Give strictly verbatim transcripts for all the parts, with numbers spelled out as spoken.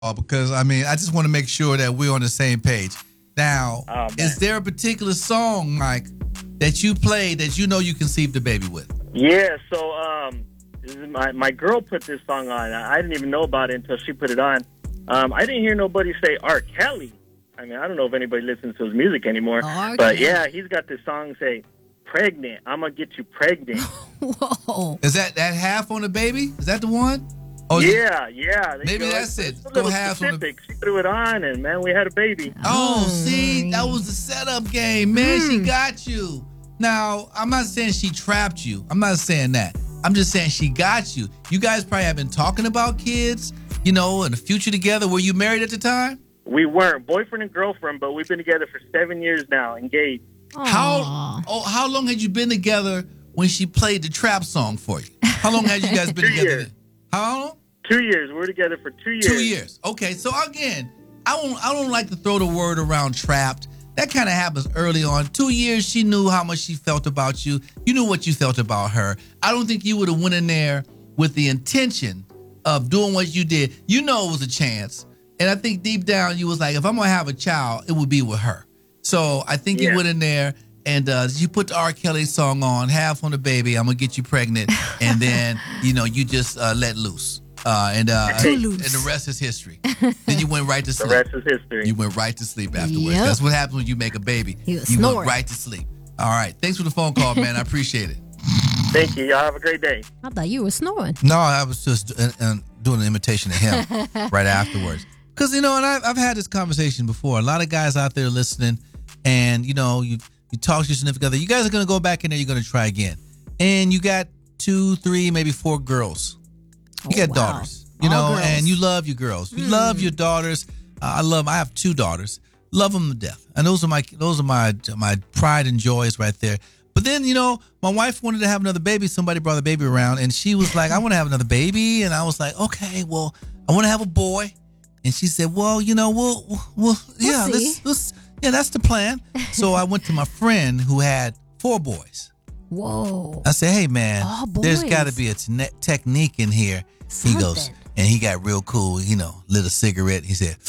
because I mean I just want to make sure that we're on the same page. Now, Oh, is there a particular song, Mike, that you played that you know you conceived a baby with? Yeah, so um, this is my my girl put this song on. I didn't even know about it until she put it on. Um, I didn't hear nobody say R. Kelly. I mean, I don't know if anybody listens to his music anymore. R. But Kelly. yeah, he's got this song say, "Pregnant, I'm gonna get you pregnant." Whoa. Is that that half on the baby? Is that the one? Oh, is it- yeah, yeah. Maybe You know, that's it's it. a Go little halves on the- specific. She threw it on, and man, we had a baby. Oh, Oh, see, that was the setup game, man. She Hmm. got you. Now, I'm not saying she trapped you. I'm not saying that. I'm just saying she got you. You guys probably have been talking about kids, you know, and the future together. Were you married at the time? We weren't boyfriend and girlfriend, but we've been together for seven years now, engaged. How Aw. oh how long had you been together when she played the trap song for you? How long had you guys been Two together? years. How long? Two years. We were together for two years. Two years. Okay, so again, I don't I don't like to throw the word around trapped. That kind of happens early on. Two years, she knew how much she felt about you. You knew what you felt about her. I don't think you would have went in there with the intention of doing what you did. You know it was a chance. And I think deep down you was like, if I'm gonna have a child, it would be with her. So I think you Yeah. went in there and uh, you put the R. Kelly song on, half on the baby, I'm gonna get you pregnant, and then you know you just uh, let loose, uh, and uh, Too and loose. the rest is history. Then you went right to The sleep. rest is history. You went right to sleep afterwards. Yep. That's what happens when you make a baby. He was you snoring. went right to sleep. All right. Thanks for the phone call, man. I appreciate it. Thank you. Y'all have a great day. I thought you were snoring. No, I was just uh, uh, doing an imitation of him right afterwards. Because, you know, and I've, I've had this conversation before. A lot of guys out there listening, and, you know, you, you talk to your significant other. You guys are going to go back in there. You're going to try again. And you got two, three, maybe four girls. You Oh, got wow. daughters, you All know, girls. and you love your girls. You love your daughters. Uh, I love. I have two daughters. Love them to death, and those are my those are my my pride and joys right there. But then, you know, my wife wanted to have another baby. Somebody brought the baby around, and she was like, "I want to have another baby," and I was like, "Okay, well, I want to have a boy." And she said, "Well, you know, we'll, we'll, yeah, see. let's, let's, yeah, that's the plan." So I went to my friend who had four boys. Whoa. I said, "Hey, man, All there's boys. got to be a te- technique in here." He goes, Something. and he got real cool, you know, lit a cigarette. He said,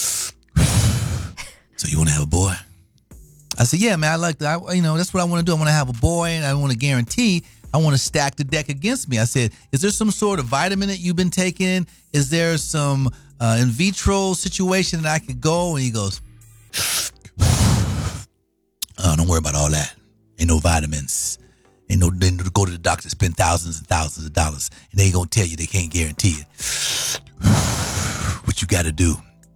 "So you want to have a boy?" I said, "Yeah, man, I like that. I, you know, that's what I want to do. I want to have a boy, and I want to guarantee. I want to stack the deck against me." I said, "Is there some sort of vitamin that you've been taking? Is there some uh, in vitro situation that I could go?" And he goes, "Oh, don't worry about all that. Ain't no vitamins. Ain't no, they go to the doctor, spend thousands and thousands of dollars, and they ain't gonna tell you they can't guarantee it. What you gotta do,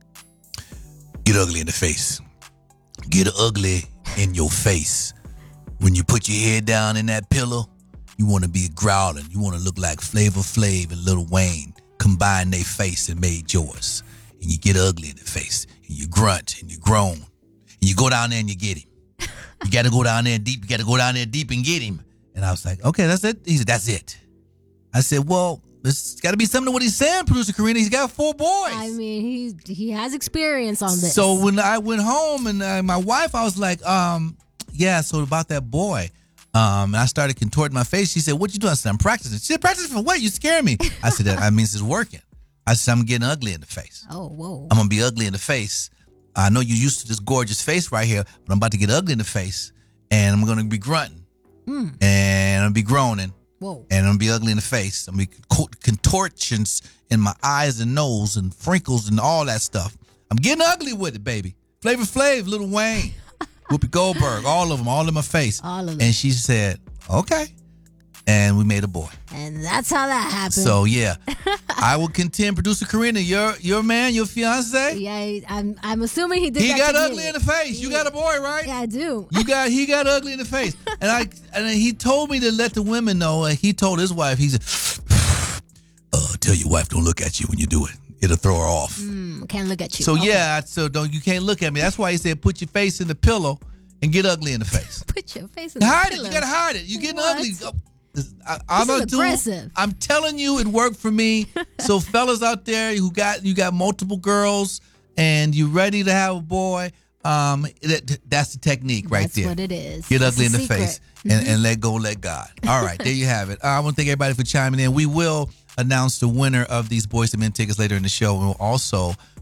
get ugly in the face. Get ugly in your face. When you put your head down in that pillow, you want to be growling. You want to look like Flavor Flav and Lil Wayne combined their face and made yours. And you get ugly in the face, and you grunt, and you groan, and you go down there and you get him. You got to go down there deep. You got to go down there deep and get him." And I was like, "Okay, that's it." He said, "That's it." I said, "Well, there's got to be something to what he's saying, Producer Karina. He's got four boys." I mean, he he has experience on this. So when I went home and uh, my wife, I was like, um, yeah, so about that boy. Um, and I started contorting my face. She said, "What you doing?" I said, "I'm practicing." She said, "Practicing for what? You scare me." I said, "That means it's working." I said, "I'm getting ugly in the face. Oh, whoa. I'm going to be ugly in the face. I know you're used to this gorgeous face right here, but I'm about to get ugly in the face, and I'm going to be grunting, Mm. and I'm going to be groaning, Whoa. and I'm going to be ugly in the face. I'm going to be co- contortions in my eyes and nose and frinkles and all that stuff. I'm getting ugly with it, baby. Flavor Flav, Lil Wayne, Whoopi Goldberg, all of them, all in my face." All of them. And she said, "Okay." And we made a boy. And that's how that happened. So, yeah, I will contend, Producer Karina, your your man, your fiance, yeah, I'm I'm assuming he did he that got to ugly you. in the face. You got a boy, right? Yeah, I do. You got he got ugly in the face, and I and he told me to let the women know. Uh, he told his wife, he said, uh, "Tell your wife don't look at you when you do it. It'll throw her off." Mm, can't look at you. So Okay. yeah, so don't you can't look at me. That's why he said, "Put your face in the pillow and get ugly in the face. Put your face in the Hide it. pillow. You gotta hide it. You getting What? ugly." Oh, this- I, I'm This is a dude- aggressive. I'm telling you, it worked for me. So fellas out there who got you got multiple girls and you ready to have a boy, um, that, that's the technique right That's there. what it is. Get It's ugly a in the secret. face and, and let go, let God. All right, there you have it. Uh, I want to thank everybody for chiming in. We will announce the winner of these Boys to Men tickets later in the show, and we'll also